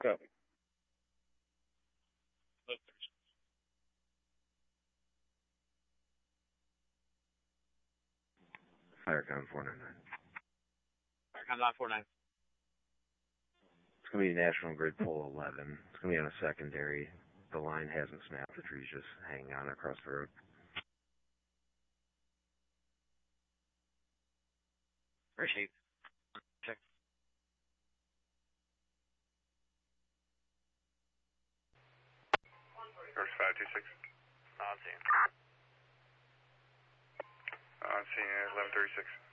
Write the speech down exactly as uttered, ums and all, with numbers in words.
Copy. Firecom four nine nine. Firecom nine four nine. It's going to be National Grid pole eleven. It's going to be on a secondary. The line hasn't snapped. The tree's just hanging on across the road. Appreciate it. Check. First five two six. I'm seeing. I'm seeing eleven thirty-six.